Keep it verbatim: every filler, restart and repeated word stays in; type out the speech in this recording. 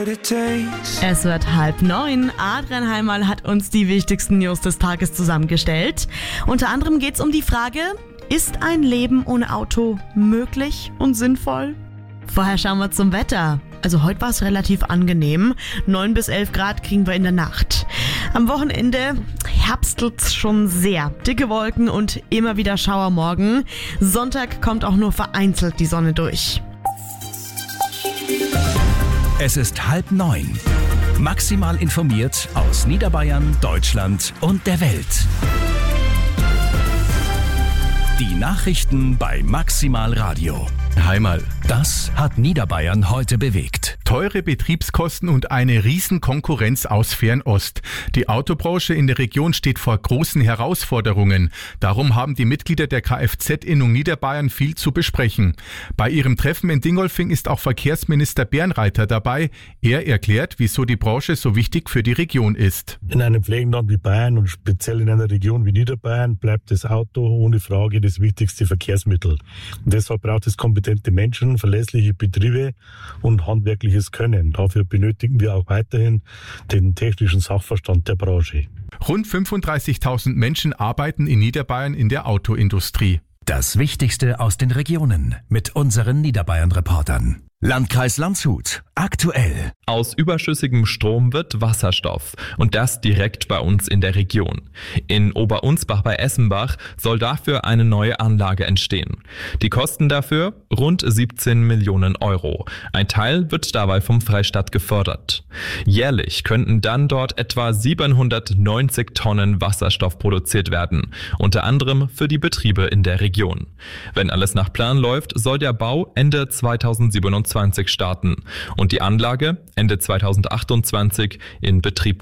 Es wird halb neun. Adrian Heimal hat uns die wichtigsten News des Tages zusammengestellt. Unter anderem geht es um die Frage, ist ein Leben ohne Auto möglich und sinnvoll? Vorher schauen wir zum Wetter. Also heute war es relativ angenehm. neun bis elf Grad kriegen wir in der Nacht. Am Wochenende herbstelt's schon sehr. Dicke Wolken und immer wieder Schauermorgen. Sonntag kommt auch nur vereinzelt die Sonne durch. Es ist halb neun. Maximal informiert aus Niederbayern, Deutschland und der Welt. Die Nachrichten bei Maximal Radio. Heimal. Das hat Niederbayern heute bewegt. Teure Betriebskosten und eine Riesenkonkurrenz aus Fernost. Die Autobranche in der Region steht vor großen Herausforderungen. Darum haben die Mitglieder der Kfz-Innung Niederbayern viel zu besprechen. Bei ihrem Treffen in Dingolfing ist auch Verkehrsminister Bernreiter dabei. Er erklärt, wieso die Branche so wichtig für die Region ist. In einem Flächenland wie Bayern und speziell in einer Region wie Niederbayern bleibt das Auto ohne Frage das wichtigste Verkehrsmittel. Und deshalb braucht es kompetente Menschen, verlässliche Betriebe und handwerkliches Können. Dafür benötigen wir auch weiterhin den technischen Sachverstand der Branche. Rund fünfunddreißigtausend Menschen arbeiten in Niederbayern in der Autoindustrie. Das Wichtigste aus den Regionen mit unseren Niederbayern-Reportern. Landkreis Landshut. Aktuell. Aus überschüssigem Strom wird Wasserstoff und das direkt bei uns in der Region. In Oberunsbach bei Essenbach soll dafür eine neue Anlage entstehen. Die Kosten dafür rund siebzehn Millionen Euro. Ein Teil wird dabei vom Freistaat gefördert. Jährlich könnten dann dort etwa siebenhundertneunzig Tonnen Wasserstoff produziert werden, unter anderem für die Betriebe in der Region. Wenn alles nach Plan läuft, soll der Bau Ende zweitausendsiebenundzwanzig starten und die Anlage Ende zweitausendachtundzwanzig in Betrieb